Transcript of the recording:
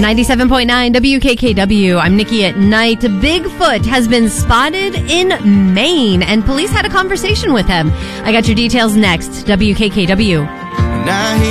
97.9 WKKW. I'm Nikki at Night. Bigfoot has been spotted in Maine, and police had a conversation with him. I got your details next. WKKW.